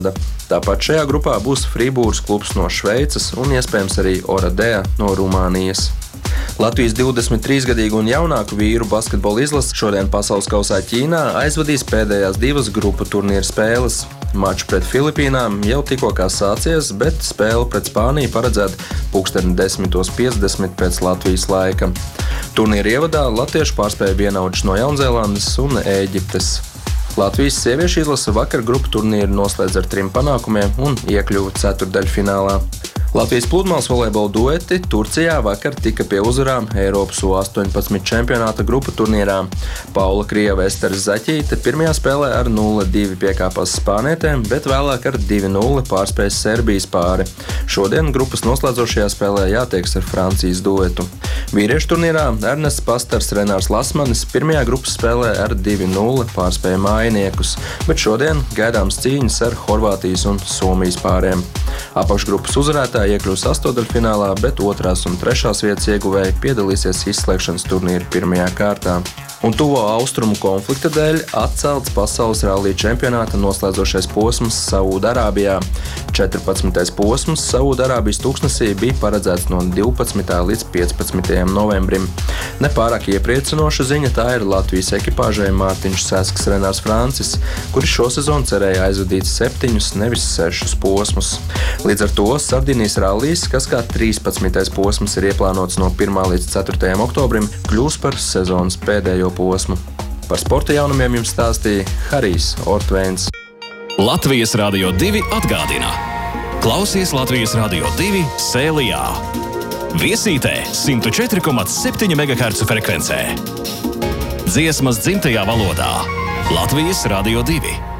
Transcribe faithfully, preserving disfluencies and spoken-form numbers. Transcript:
Tāpat šajā grupā būs Fribūras klubs no Šveices un iespējams arī Oradea no Rumānijas. Latvijas divdesmit trīs gadīgu un jaunāku vīru basketbola izlase šodien Pasaules kausā Ķīnā aizvadīs pēdējās divas grupu turnīra spēles. Mačs pret Filipīnām jau tikko kā sācies, bet spēle pret Spāniju paredzēta pulksteni desmitos piecdesmit pēc Latvijas laika. Turnīra ievadā latvieši pārspēja vienaudžus no Jaunzēlandes un Ēģiptes. Latvijas sieviešu izlase vakar grupu turnīru noslēdz ar trim panākumiem un iekļuva ceturtdaļfinālā. Latvijas pludmales volejbola dueti Turcijā vakar tika pie uzvarām Eiropas U astoņpadsmit čempionāta grupu turnīrā. Paula Krieva Estere Zaķīte pirmajā spēlē ar nulle divi piekāpās spānietēm, bet vēlāk ar divi nulle pārspēja Serbijas pāri. Šodien grupas noslēdzošajā spēlē jātieks ar Francijas duetu. Vīriešu turnīrā Ernests Pastars, Renārs Lasmanis pirmajā grupas spēlē ar divi nulle pārspēja mājiniekus, bet šodien gaidāms cīņas ar Horvātijas un Somijas pāriem. Apakšgrupas uzvarētāji iekļūs astotdaļfinālā, bet otrās un trešās vietas ieguvēji piedalīsies izslēgšanas turnīra pirmajā kārtā. Un tuvo austrumu konflikta dēļ atcelts pasaules rallija čempionāta noslēdzošais posms Saūdarābijā. četrpadsmitais posms Saūdarābijas tūkstnesī bija paredzēts no divpadsmitā līdz piecpadsmitajam novembrim. Nepārāk iepriecinoša ziņa tā ir Latvijas ekipāžai Mārtiņš Sesks, Renārs Francis, kuri šo sezonu cerēja aizvadīt septiņus, nevis sešus posmus. Līdz ar to Sardinijas rallijs, kas kā trīspadsmitais posms ir ieplānots no pirmā līdz ceturtajam oktobrim, kļūs par sezonas pēdējo posmu. Par sporta jaunumiem jums stāstīja Harijs Ortvēns. Latvijas Radio divi atgādina. Klausies Latvijas Radio divi Sēlijā. Viesītē simt četri komats septiņi megahercu frekvencē. Dziesmas dzimtajā valodā. Latvijas Radio divi.